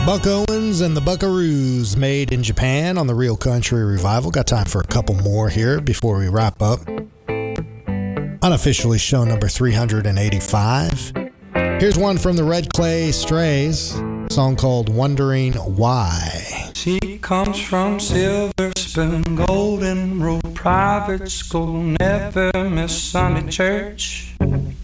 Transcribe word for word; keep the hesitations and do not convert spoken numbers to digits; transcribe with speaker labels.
Speaker 1: Buck Owens and the Buckaroos, made in Japan on the Real Country Revival. Got time for a couple more here before we wrap up. Unofficially show number three hundred eighty-five. Here's one from the Red Clay Strays, a song called Wondering Why.
Speaker 2: She comes from Silver Spoon, Golden Rule Private School, never miss Sunday church.